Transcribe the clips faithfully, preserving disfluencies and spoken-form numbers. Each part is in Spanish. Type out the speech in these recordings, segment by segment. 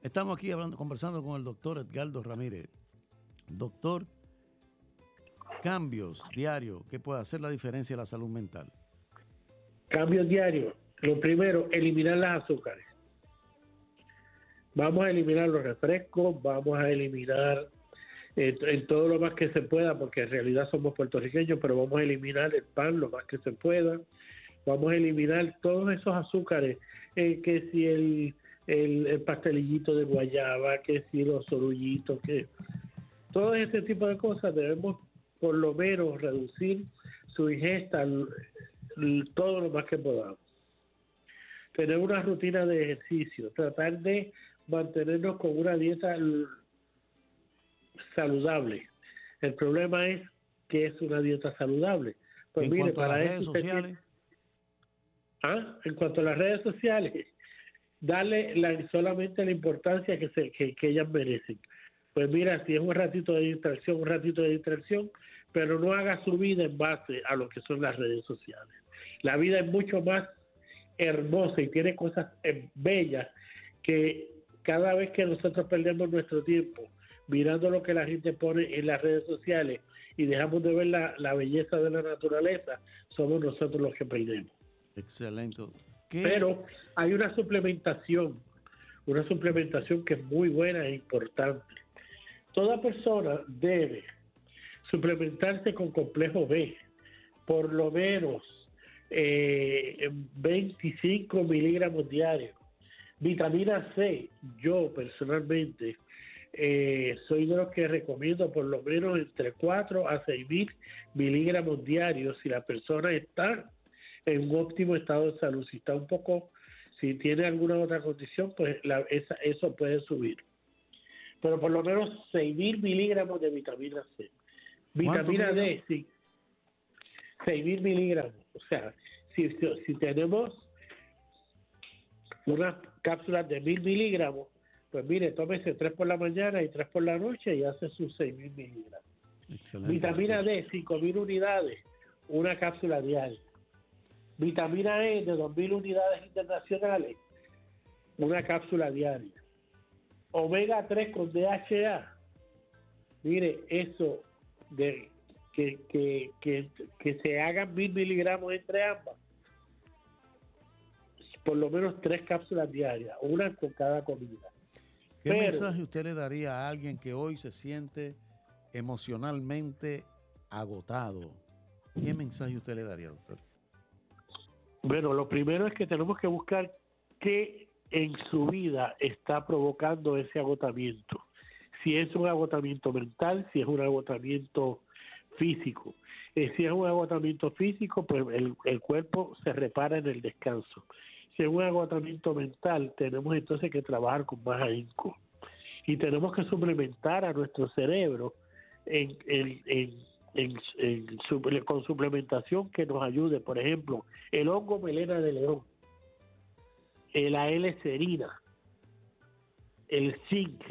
Estamos aquí hablando, conversando con el doctor Edgardo Ramírez. Doctor, cambios diarios que puede hacer la diferencia en la salud mental. Cambios diarios. Lo primero, eliminar las azúcares. Vamos a eliminar los refrescos, vamos a eliminar eh, en todo lo más que se pueda, porque en realidad somos puertorriqueños, pero vamos a eliminar el pan lo más que se pueda. Vamos a eliminar todos esos azúcares, eh, que si el, el, el pastelillito de guayaba, que si los sorullitos, que todo ese tipo de cosas debemos por lo menos reducir su ingesta l- l- todo lo más que podamos. Tener una rutina de ejercicio, tratar de mantenernos con una dieta l- saludable. El problema es que es una dieta saludable. Pues En mire, cuanto a las para redes eso usted tiene... sociales, Ah, en cuanto a las redes sociales, darle la, solamente la importancia que, se, que, que ellas merecen. Pues mira, si es un ratito de distracción, un ratito de distracción, pero no haga su vida en base a lo que son las redes sociales. La vida es mucho más hermosa y tiene cosas eh, bellas que cada vez que nosotros perdemos nuestro tiempo mirando lo que la gente pone en las redes sociales y dejamos de ver la, la belleza de la naturaleza, somos nosotros los que perdemos. excelente. ¿Qué? Pero hay una suplementación, una suplementación que es muy buena e importante. Toda persona debe suplementarse con complejo B, por lo menos eh, veinticinco miligramos diarios. Vitamina C, yo personalmente eh, soy de los que recomiendo por lo menos entre cuatro a seis mil miligramos diarios si la persona está en un óptimo estado de salud. Si está un poco, si tiene alguna otra condición, pues la, esa, eso puede subir. Pero por lo menos seis mil miligramos de vitamina C. Vitamina D, sí, seis mil miligramos. O sea, si, si, si tenemos unas cápsulas de mil miligramos, pues mire, tómese tres por la mañana y tres por la noche y hace sus seis mil miligramos. Excelente, Vitamina doctor. D, cinco mil unidades, una cápsula diaria. Vitamina E de dos mil unidades internacionales, una cápsula diaria. Omega tres con D H A, mire, eso de que, que, que, que se hagan mil miligramos entre ambas, por lo menos tres cápsulas diarias, una con cada comida. ¿Qué Pero, mensaje usted le daría a alguien que hoy se siente emocionalmente agotado? ¿Qué mensaje usted le daría, doctor? bueno, lo primero es que tenemos que buscar qué en su vida está provocando ese agotamiento. Si es un agotamiento mental, si es un agotamiento físico. Eh, si es un agotamiento físico, pues el, el cuerpo se repara en el descanso. Si es un agotamiento mental, tenemos entonces que trabajar con más ahínco. Y tenemos que suplementar a nuestro cerebro en, en, en, en, en suple, con suplementación que nos ayude. Por ejemplo, el hongo melena de león, la L-serina, el zinc,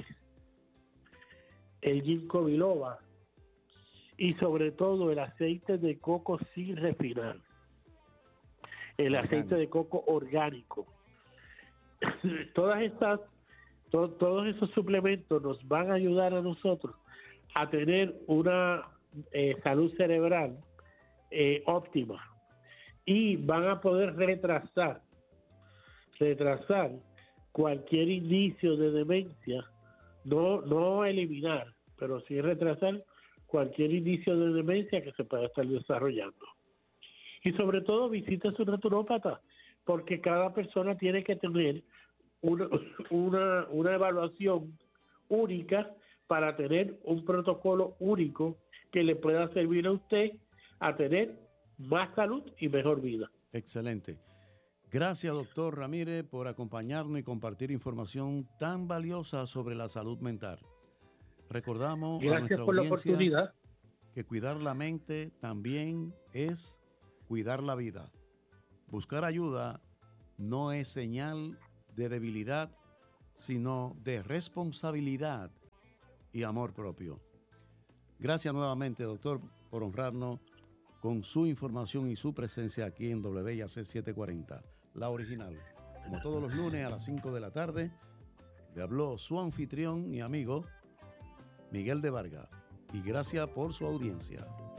el ginkgo biloba y sobre todo el aceite de coco sin refinar, el orgánico. Aceite de coco orgánico. Todas estas, to, todos esos suplementos nos van a ayudar a nosotros a tener una eh, salud cerebral eh, óptima y van a poder retrasar retrasar cualquier indicio de demencia, no no eliminar, pero sí retrasar cualquier indicio de demencia que se pueda estar desarrollando. Y sobre todo visite a su naturópata, porque cada persona tiene que tener una, una, una evaluación única para tener un protocolo único que le pueda servir a usted a tener más salud y mejor vida. Excelente. Gracias, doctor Ramírez, por acompañarnos y compartir información tan valiosa sobre la salud mental. Recordamos Gracias a nuestra por la audiencia oportunidad. que cuidar la mente también es cuidar la vida. Buscar ayuda no es señal de debilidad, sino de responsabilidad y amor propio. Gracias nuevamente, doctor, por honrarnos con su información y su presencia aquí en W I A C setecientos cuarenta, la original. Como todos los lunes a las cinco de la tarde, Le habló su anfitrión y amigo Miguel de Vargas, y gracias por su audiencia.